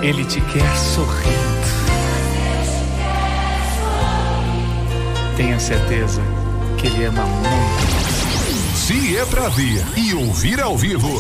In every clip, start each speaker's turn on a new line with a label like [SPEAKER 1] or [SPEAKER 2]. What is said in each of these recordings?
[SPEAKER 1] Ele te quer sorrindo. Tenha certeza que Ele ama muito.
[SPEAKER 2] Se é pra ver e ouvir ao vivo,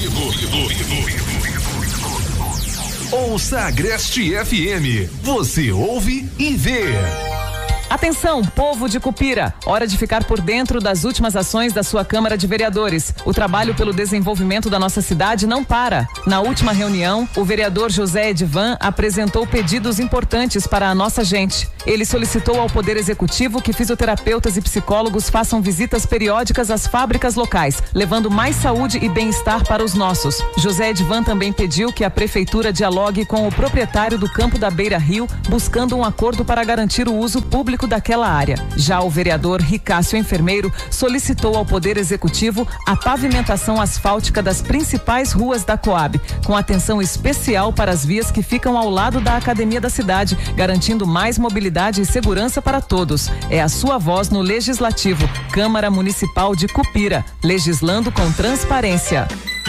[SPEAKER 2] ouça a Agreste FM. Você ouve e vê.
[SPEAKER 3] Atenção, povo de Cupira, hora de ficar por dentro das últimas ações da sua Câmara de Vereadores. O trabalho pelo desenvolvimento da nossa cidade não para. Na última reunião, o vereador José Edivan apresentou pedidos importantes para a nossa gente. Ele solicitou ao Poder Executivo que fisioterapeutas e psicólogos façam visitas periódicas às fábricas locais, levando mais saúde e bem-estar para os nossos. José Edivan também pediu que a Prefeitura dialogue com o proprietário do campo da Beira Rio, buscando um acordo para garantir o uso público daquela área. Já o vereador Ricácio Enfermeiro solicitou ao Poder Executivo a pavimentação asfáltica das principais ruas da Coab, com atenção especial para as vias que ficam ao lado da academia da cidade, garantindo mais mobilidade e segurança para todos. É a sua voz no Legislativo, Câmara Municipal de Cupira, legislando com transparência.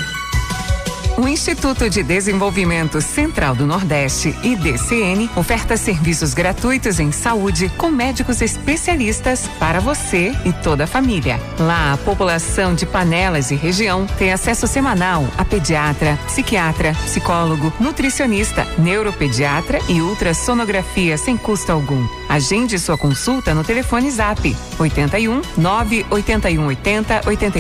[SPEAKER 3] O Instituto de Desenvolvimento Central do Nordeste, IDCN, oferta serviços gratuitos em saúde com médicos especialistas para você e toda a família. Lá, a população de Panelas e região tem acesso semanal a pediatra, psiquiatra, psicólogo, nutricionista, neuropediatra e ultrassonografia sem custo algum. Agende sua consulta no telefone Zap 81 981 80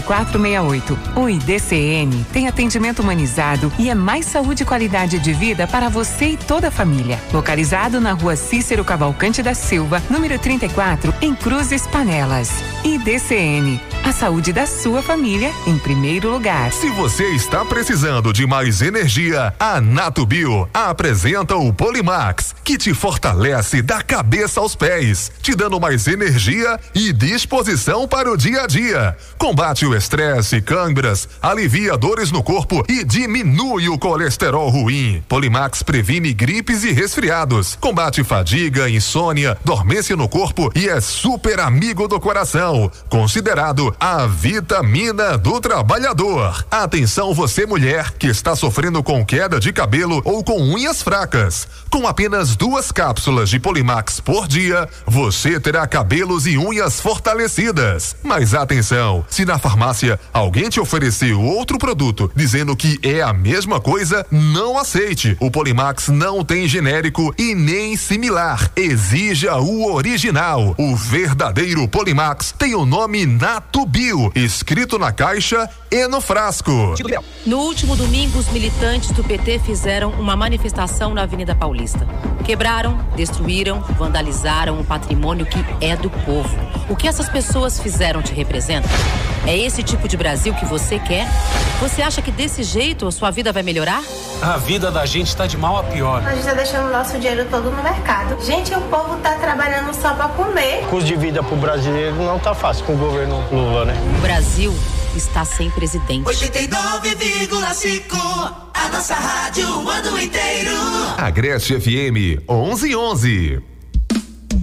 [SPEAKER 3] 8468. O IDCN tem atendimento humanizado e é mais saúde e qualidade de vida para você e toda a família. Localizado na Rua Cícero Cavalcante da Silva, número 34, em Cruzes, Panelas. IDCN, a saúde da sua família em primeiro lugar.
[SPEAKER 2] Se você está precisando de mais energia, a Natubio apresenta o Polimax, que te fortalece da cabeça aos pés, te dando mais energia e disposição para o dia a dia. Combate o estresse, câimbras, alivia dores no corpo e diminui o colesterol ruim. Polimax previne gripes e resfriados, combate fadiga, insônia, dormência no corpo e é super amigo do coração. Considerado a vitamina do trabalhador. Atenção você mulher que está sofrendo com queda de cabelo ou com unhas fracas. Com apenas 2 cápsulas de Polimax por dia, você terá cabelos e unhas fortalecidas. Mas atenção, se na farmácia alguém te ofereceu outro produto dizendo que é a mesma coisa, não aceite. O Polimax não tem genérico e nem similar. Exija o original. O verdadeiro Polimax tem o nome Natubio, escrito na caixa e no frasco.
[SPEAKER 4] No último domingo, os militantes do PT fizeram uma manifestação na Avenida Paulista. Quebraram, destruíram, vandalizaram o patrimônio que é do povo. O que essas pessoas fizeram te representa? É esse tipo de Brasil que você quer? Você acha que desse jeito a sua vida vai melhorar?
[SPEAKER 1] A vida da gente tá de mal a pior.
[SPEAKER 5] A gente tá deixando o nosso dinheiro todo no mercado. Gente, o povo tá trabalhando só pra comer.
[SPEAKER 6] O custo de vida pro brasileiro não tá fácil com o governo Lula, né?
[SPEAKER 4] O Brasil está sem presidente.
[SPEAKER 7] 89,5, a nossa rádio o ano inteiro.
[SPEAKER 2] Agreste FM 1111.